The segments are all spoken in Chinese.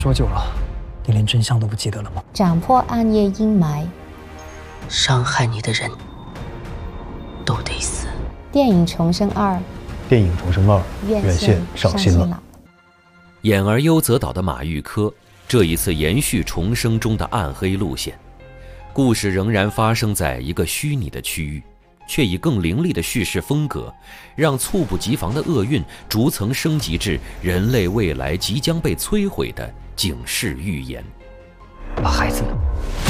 说久了，你连真相都不记得了吗？ 斩破暗夜阴霾， 伤害你的人都得死。 电影《重生2》， 电影《重生2》院线上新了。 演而优则导的马玉珂，这一次延续《重生》中的暗黑路线，故事仍然发生在一个虚拟的区域，却以更凌厉的叙事风格，让猝不及防的厄运逐层升级至人类未来即将被摧毁的警示预言。 把孩子们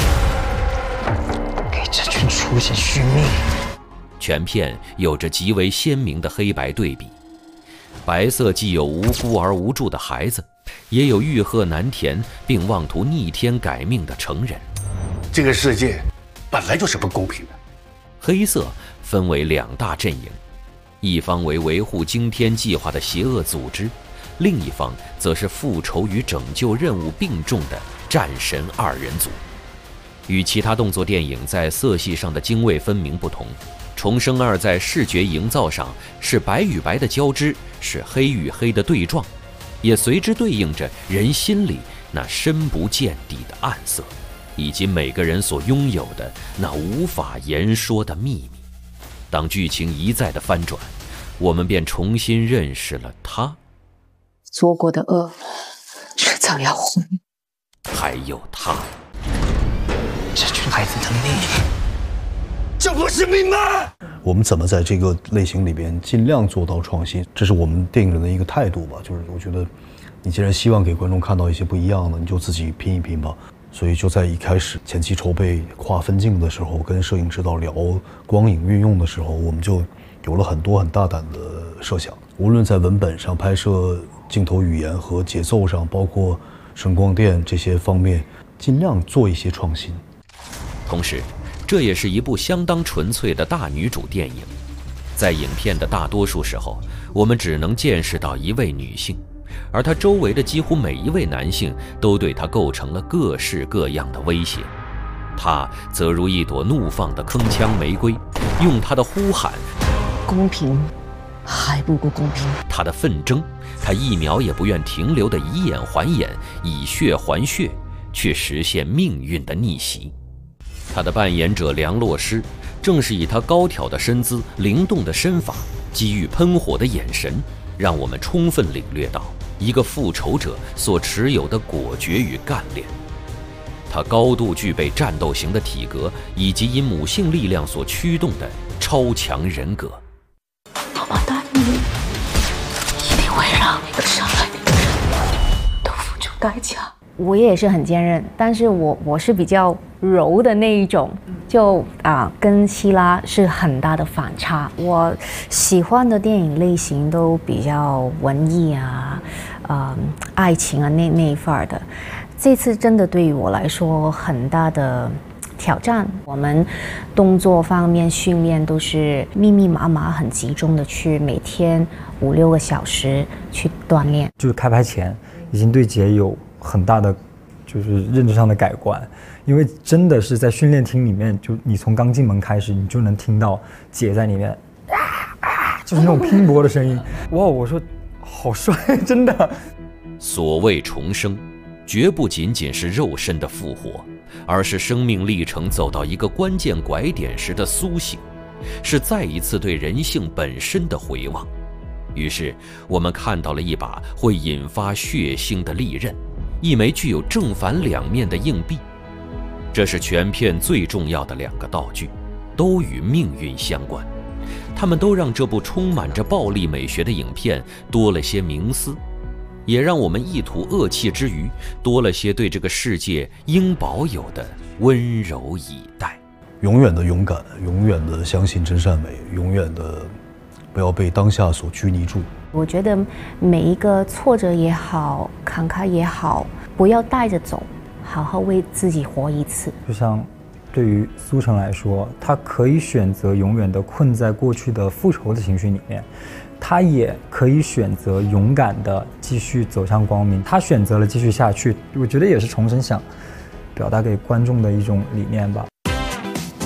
给这群畜生续命。 全片有着极为鲜明的黑白对比，白色既有无辜而无助的孩子，也有欲壑难填并妄图逆天改命的成人。 这个世界本来就是不公平的。 黑色分为两大阵营，一方为维护惊天计划的邪恶组织，另一方则是复仇与拯救任务并重的战神二人组。与其他动作电影在色系上的泾渭分明不同，重生2在视觉营造上是白与白的交织，是黑与黑的对撞，也随之对应着人心里那深不见底的暗色，以及每个人所拥有的那无法言说的秘密。当剧情一再的翻转，我们便重新认识了他， 做过的恶迟早要还， 还有他。 这群孩子的命， 这不是命吗？ 我们怎么在这个类型里边尽量做到创新，这是我们电影人的一个态度吧。就是我觉得，你既然希望给观众看到一些不一样的，你就自己拼一拼吧。所以就在一开始前期筹备跨分镜的时候，跟摄影指导聊光影运用的时候，我们就有了很多很大胆的设想。无论在文本上、拍摄镜头语言和节奏上，包括声光电这些方面，尽量做一些创新。 同时，这也是一部相当纯粹的大女主电影。在影片的大多数时候，我们只能见识到一位女性，而她周围的几乎每一位男性都对她构成了各式各样的威胁。她则如一朵怒放的铿锵玫瑰，用她的呼喊公平还不够公平， 她的纷争，她一秒也不愿停留的以眼还眼，以血还血，去实现命运的逆袭。他的扮演者梁洛施，正是以他高挑的身姿、灵动的身法、机遇喷火的眼神，让我们充分领略到一个复仇者所持有的果决与干练。他高度具备战斗型的体格，以及因母性力量所驱动的超强人格。 妈妈答应你，一定会让每个伤害你的人都付出代价。 我也是很坚韧，但是我是比较柔的那一种，就跟希拉是很大的反差。我喜欢的电影类型都比较文艺爱情那一份儿的。这次真的对于我来说很大的挑战。我们动作方面训练都是密密麻麻、很集中的去每天5-6个小时去锻炼。 就是开拍前已经对姐有很大的就是认知上的改观，因为真的是在训练厅里面，就你从刚进门开始，你就能听到姐在里面就是那种拼搏的声音。哇，我说好帅，真的。 所谓重生，绝不仅仅是肉身的复活，而是生命历程走到一个关键拐点时的苏醒，是再一次对人性本身的回望。于是我们看到了一把会引发血腥的利刃，一枚具有正反两面的硬币。这是全片最重要的2个道具，都与命运相关。它们都让这部充满着暴力美学的影片多了些冥思，也让我们一吐恶气之余，多了些对这个世界应保有的温柔以待。 永远的勇敢，永远的相信真善美，永远的不要被当下所拘泥住。 我觉得每一个挫折也好，坎坷也好，不要带着走，好好为自己活一次。 就像对于苏成来说，他可以选择永远的困在过去的复仇的情绪里面，他也可以选择勇敢的继续走向光明。他选择了继续下去，我觉得也是重生想表达给观众的一种理念吧。